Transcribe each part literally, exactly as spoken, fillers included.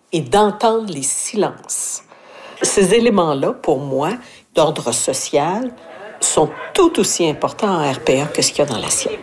et d'entendre les silences. Ces éléments-là, pour moi, d'ordre social, sont tout aussi importants en R P A que ce qu'il y a dans l'assiette.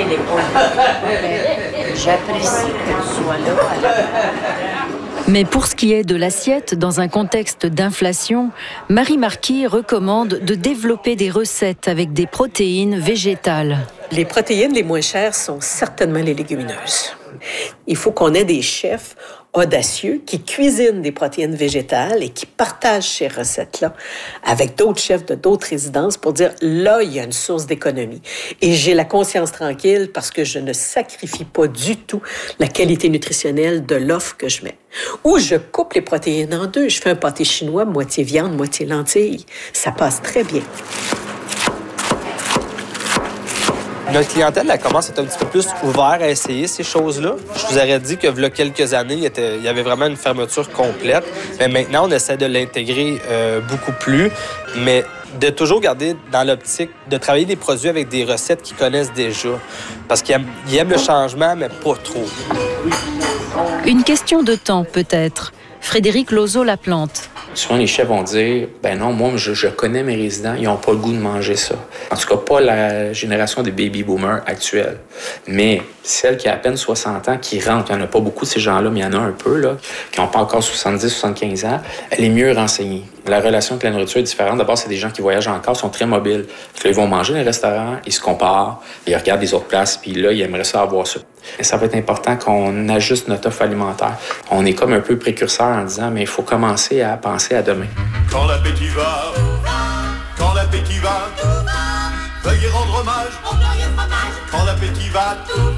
J'apprécie qu'elle soit là. Mais pour ce qui est de l'assiette, dans un contexte d'inflation, Marie Marquis recommande de développer des recettes avec des protéines végétales. Les protéines les moins chères sont certainement les légumineuses. Il faut qu'on ait des chefs audacieux qui cuisinent des protéines végétales et qui partagent ces recettes-là avec d'autres chefs de d'autres résidences pour dire, là, il y a une source d'économie. Et j'ai la conscience tranquille parce que je ne sacrifie pas du tout la qualité nutritionnelle de l'offre que je mets. Ou je coupe les protéines en deux. Je fais un pâté chinois, moitié viande, moitié lentilles. Ça passe très bien. Notre clientèle, elle commence à être un petit peu plus ouverte à essayer ces choses-là. Je vous aurais dit que il y a quelques années, il, était, il y avait vraiment une fermeture complète. Mais maintenant, on essaie de l'intégrer euh, beaucoup plus. Mais de toujours garder dans l'optique de travailler des produits avec des recettes qu'ils connaissent déjà. Parce qu'ils aiment, ils aiment le changement, mais pas trop. Une question de temps, peut-être. Frédéric Lozo-Laplante. Souvent, les chefs vont dire, ben non, moi, je, je connais mes résidents, ils n'ont pas le goût de manger ça. En tout cas, pas la génération des baby-boomers actuels. Mais celle qui a à peine soixante ans, qui rentre, il n'y en a pas beaucoup de ces gens-là, mais il y en a un peu, là, qui n'ont pas encore soixante-dix, soixante-quinze ans, elle est mieux renseignée. La relation avec la nourriture est différente. D'abord, c'est des gens qui voyagent encore, sont très mobiles. Là, ils vont manger dans les restaurants, ils se comparent, ils regardent les autres places, puis là, ils aimeraient ça avoir ça. Et ça va être important qu'on ajuste notre offre alimentaire. On est comme un peu précurseur en disant, mais il faut commencer à penser à demain. Quand l'appétit va, quand l'appétit va, veuillez rendre hommage, quand l'appétit va,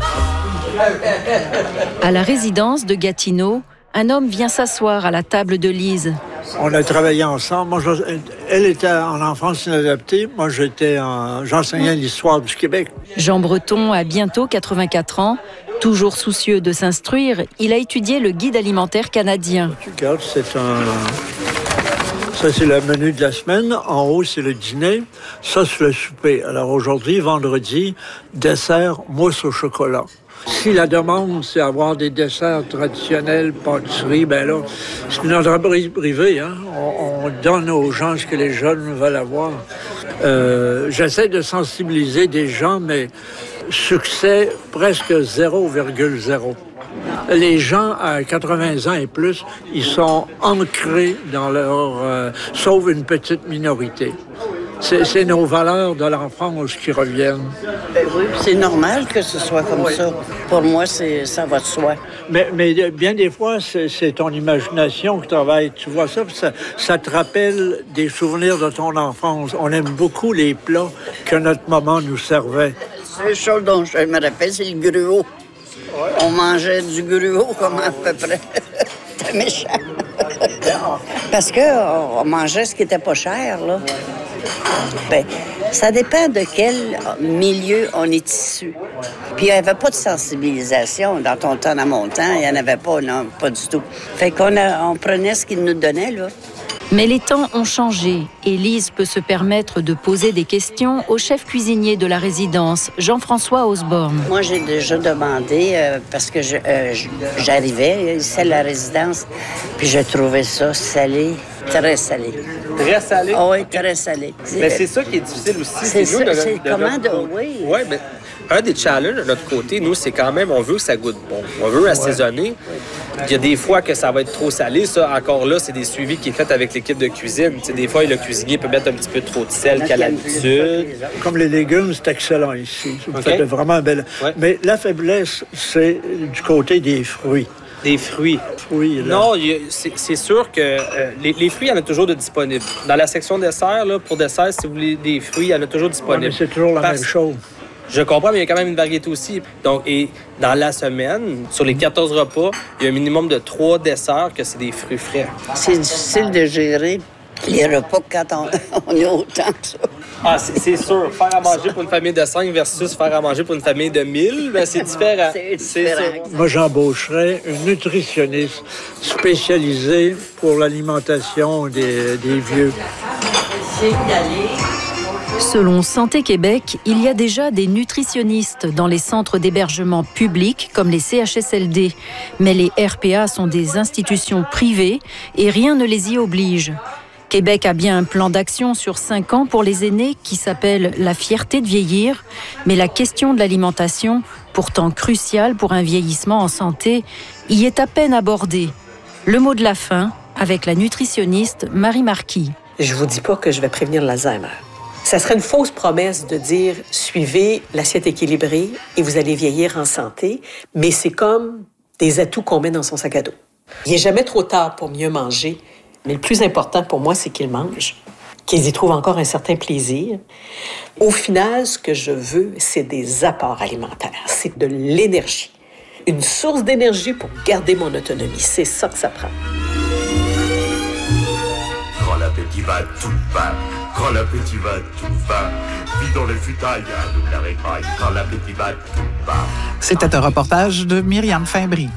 À la résidence de Gatineau, un homme vient s'asseoir à la table de Lise. On a travaillé ensemble. Moi, je, elle était en enfance inadaptée. Moi, j'étais en, j'enseignais l'histoire du Québec. Jean Breton a bientôt quatre-vingt-quatre ans. Toujours soucieux de s'instruire, il a étudié le guide alimentaire canadien. Tu regardes, c'est un... Ça, c'est le menu de la semaine. En haut, c'est le dîner. Ça, c'est le souper. Alors aujourd'hui, vendredi, dessert, mousse au chocolat. Si la demande, c'est avoir des desserts traditionnels, pâtisserie, ben là, c'est une entreprise privée, hein. On, on donne aux gens ce que les jeunes veulent avoir. Euh, j'essaie de sensibiliser des gens, mais succès presque zéro virgule zéro. Les gens à quatre-vingts ans et plus, ils sont ancrés dans leur... Euh, sauf une petite minorité. C'est, c'est nos valeurs de l'enfance qui reviennent. Ben oui, c'est normal que ce soit comme oui. ça. Pour moi, c'est, ça va de soi. Mais, mais bien des fois, c'est, c'est ton imagination qui travaille. Tu vois ça, ça, ça te rappelle des souvenirs de ton enfance. On aime beaucoup les plats que notre maman nous servait. La seule chose dont je me rappelle, c'est le gruau. Ouais. On mangeait du gruau comme à peu près. C'était méchant. Parce qu'on mangeait ce qui n'était pas cher, là. Bien, ça dépend de quel milieu on est issu. Puis il n'y avait pas de sensibilisation dans ton temps, dans mon temps. Il n'y en avait pas, non, pas du tout. Fait qu'on a, on prenait ce qu'ils nous donnaient, là. Mais les temps ont changé et Lise peut se permettre de poser des questions au chef cuisinier de la résidence, Jean-François Osborne. Moi, j'ai déjà demandé, euh, parce que je, euh, j'arrivais ici à la résidence, puis je trouvais ça salé, très salé. Très salé? Oh, oui, très salé. Mais c'est ça qui est difficile aussi. C'est, c'est, nous, de, c'est de, comment de... de... Oui. Oui, mais un des challenges de notre côté, nous, c'est quand même, on veut que ça goûte bon. On veut assaisonner. Il y a des fois que ça va être trop salé. Ça, encore là, c'est des suivis qui est fait avec l'équipe de cuisine. Tu sais, des fois, le cuisinier peut mettre un petit peu trop de sel qu'à l'habitude. Comme les légumes, c'est excellent ici. Vous okay. faites vraiment belle. Ouais. Mais la faiblesse, c'est du côté des fruits. Des fruits. fruits là. Non, c'est, c'est sûr que euh, les, les fruits, il y en a toujours de disponibles. Dans la section dessert, là, pour dessert, si vous voulez des fruits, il y en a toujours disponibles. Ouais, mais c'est toujours la Parce... même chose. Je comprends, mais il y a quand même une variété aussi. Donc, et dans la semaine, sur les quatorze repas, il y a un minimum de trois desserts que c'est des fruits frais. C'est difficile de gérer les repas quand on, on est autant que ça. Ah, c'est, c'est sûr. Faire à manger pour une famille de cinq versus faire à manger pour une famille de mille, ben c'est différent. C'est différent. C'est Moi, j'embaucherais une nutritionniste spécialisée pour l'alimentation des, des vieux. C'est d'aller... Selon Santé Québec, il y a déjà des nutritionnistes dans les centres d'hébergement publics comme les C H S L D. Mais les R P A sont des institutions privées et rien ne les y oblige. Québec a bien un plan d'action sur cinq ans pour les aînés qui s'appelle « La fierté de vieillir ». Mais la question de l'alimentation, pourtant cruciale pour un vieillissement en santé, y est à peine abordée. Le mot de la fin avec la nutritionniste Marie Marquis. Je vous dis pas que je vais prévenir l'Alzheimer. Ça serait une fausse promesse de dire « suivez l'assiette équilibrée et vous allez vieillir en santé », mais c'est comme des atouts qu'on met dans son sac à dos. Il n'est jamais trop tard pour mieux manger, mais le plus important pour moi, c'est qu'ils mangent, qu'ils y trouvent encore un certain plaisir. Au final, ce que je veux, c'est des apports alimentaires, c'est de l'énergie. Une source d'énergie pour garder mon autonomie, c'est ça que ça prend. Quand l'appétit va, tout va. Quand l'appétit va, tout va. Vis dans les futailles, à nous la répaille. Quand l'appétit va, tout va. C'était un reportage de Myriam Fimbry.